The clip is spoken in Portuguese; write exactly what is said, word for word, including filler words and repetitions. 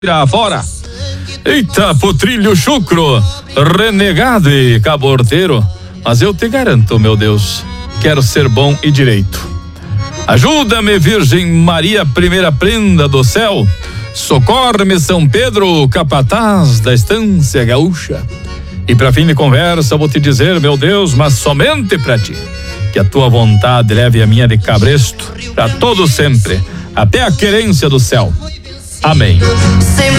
Tira fora. Eita, potrilho chucro, renegado e caborteiro. Mas eu te garanto, meu Deus, quero ser bom e direito. Ajuda-me, Virgem Maria, primeira prenda do céu. Socorre-me, São Pedro, capataz da estância gaúcha. E pra fim de conversa, vou te dizer, meu Deus, mas somente pra ti, que a tua vontade leve a minha de cabresto, pra todo sempre, até a querência do céu. Amém.